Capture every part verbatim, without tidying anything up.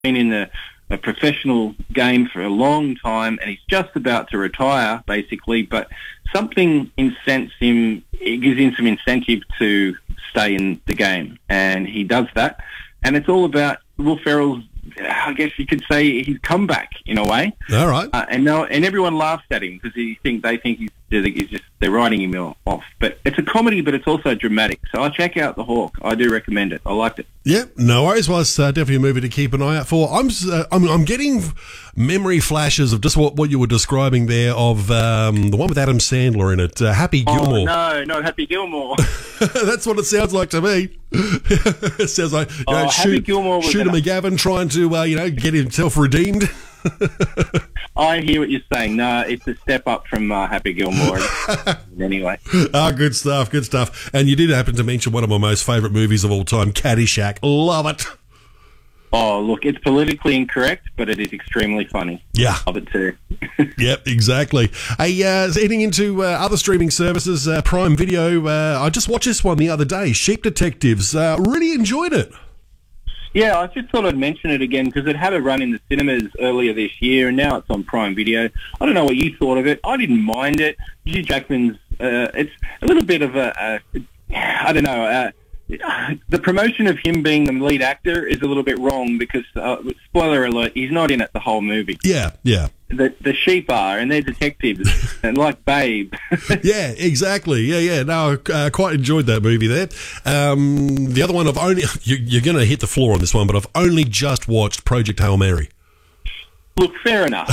been in the a professional game for a long time, and he's just about to retire, basically, but something incents him, it gives him some incentive to stay in the game, and he does that. And it's all about Will Ferrell's, I guess you could say, his comeback in a way. All right. Uh, and no, and everyone laughs at him because he think they think he's, he's just they're writing him off. But it's a comedy, but it's also dramatic. So I check out The Hawk. I do recommend it. I liked it. Yeah, no worries. Well, it's uh, definitely a movie to keep an eye out for. I'm uh, I'm, I'm getting memory flashes of just what, what you were describing there of um, the one with Adam Sandler in it, uh, Happy Gilmore. Oh, no, not Happy Gilmore. That's what it sounds like to me. It sounds like you know, oh, shoot, Shooter McGavin trying to uh, you know get himself redeemed. I hear what you're saying. No, it's a step up from uh, Happy Gilmore. Anyway. Oh, good stuff, good stuff. And you did happen to mention one of my most favourite movies of all time, Caddyshack. Love it. Oh, look, it's politically incorrect, but it is extremely funny. Yeah. Love it too. Yep, exactly. Hey, uh, heading into uh, other streaming services, uh, Prime Video, uh, I just watched this one the other day, Sheep Detectives. Uh, really enjoyed it. Yeah, I just thought I'd mention it again because it had a run in the cinemas earlier this year, and now it's on Prime Video. I don't know what you thought of it. I didn't mind it. Hugh Jackman's, uh, it's a little bit of a, a I don't know, uh, the promotion of him being the lead actor is a little bit wrong because, uh, spoiler alert, he's not in it the whole movie. Yeah, yeah. The the sheep are, and they're detectives, and like Babe. Yeah, exactly. Yeah, yeah. No, I uh, quite enjoyed that movie there. Um, the other one, I've only you, you're going to hit the floor on this one, but I've only just watched Project Hail Mary. Look, fair enough.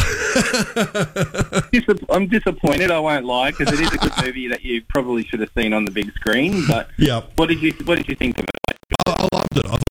I'm disappointed, I won't lie, because it is a good movie that you probably should have seen on the big screen. But yeah, what did you what did you think of it? I, I loved it. I thought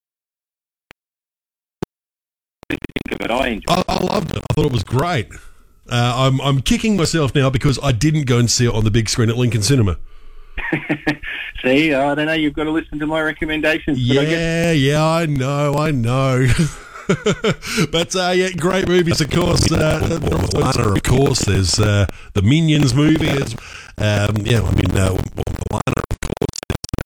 Of it. I enjoyed I, I loved it. I thought it was great. Uh, I'm I'm kicking myself now because I didn't go and see it on the big screen at Lincoln Cinema. See, I don't know. You've got to listen to my recommendations. Yeah, I guess- yeah, I know, I know. But uh, yeah, great movies, of course. Uh, Moana, of course. There's uh, the Minions movie. As, um, yeah, I mean, uh, Moana, of course.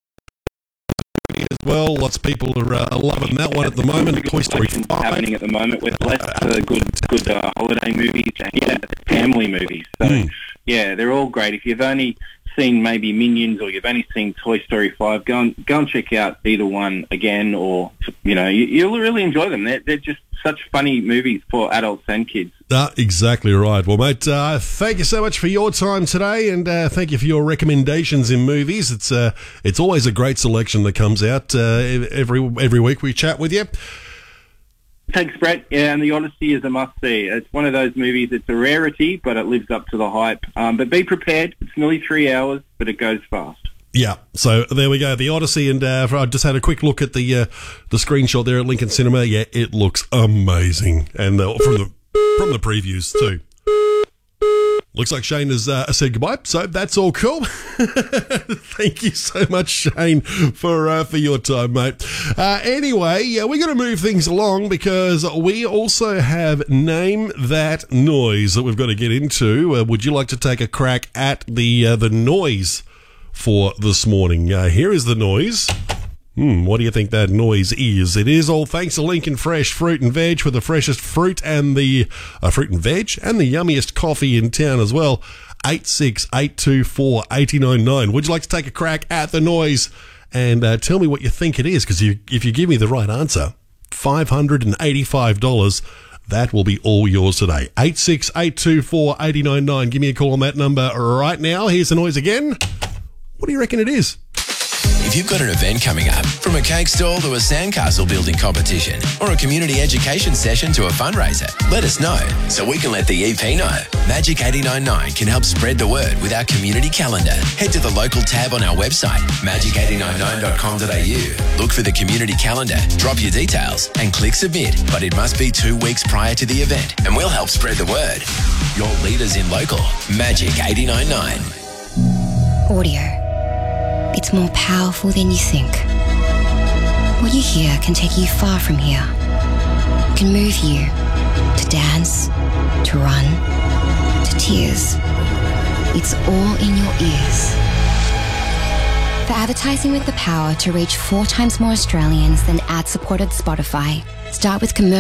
As well, lots of people are uh, loving that one at the moment. Toy Story five happening at the moment with less uh, good good uh, holiday movies and yeah, family movies. So Mm. yeah, they're all great. If you've only seen maybe Minions or you've only seen Toy Story five, go and go and check out either one again, or you know you, you'll really enjoy them. They're they're just such funny movies for adults and kids. Ah, exactly right. Well, mate, uh, thank you so much for your time today, and uh, thank you for your recommendations in movies. It's uh, it's always a great selection that comes out uh, every every week. We chat with you. Thanks, Brett. Yeah, and The Odyssey is a must-see. It's one of those movies, it's a rarity, but it lives up to the hype. Um, but be prepared. It's nearly three hours, but it goes fast. Yeah, so there we go, The Odyssey, and uh, I just had a quick look at the uh, the screenshot there at Lincoln Cinema. Yeah, it looks amazing, and uh, from the from the previews too. Looks like Shane has uh, said goodbye, so that's all cool. Thank you so much, Shane, for uh, for your time, mate. Uh, anyway, yeah, we're going to move things along because we also have Name That Noise that we've got to get into. Uh, would you like to take a crack at the uh, the noise for this morning? Uh, here is the noise. Hmm, what do you think that noise is? It is all thanks to Lincoln Fresh Fruit and Veg, for the freshest fruit and the uh, fruit and veg and the yummiest coffee in town as well. eight six eight two four eight nine nine. Would you like to take a crack at the noise and uh, tell me what you think it is? Because you, if you give me the right answer, five hundred eighty-five dollars, that will be all yours today. eight six eight two four eight nine nine. Give me a call on that number right now. Here's the noise again. What do you reckon it is? If you've got an event coming up, from a cake stall to a sandcastle building competition, or a community education session to a fundraiser, let us know so we can let the E P know. Magic eight nine nine can help spread the word with our community calendar. Head to the local tab on our website, magic eight nine nine dot com dot a u. Look for the community calendar, drop your details, and click submit. But it must be two weeks prior to the event, and we'll help spread the word. Your leaders in local, Magic eight nine nine. Audio. It's more powerful than you think. What you hear can take you far from here. It can move you to dance, to run, to tears. It's all in your ears. For advertising with the power to reach four times more Australians than ad-supported Spotify, start with commercial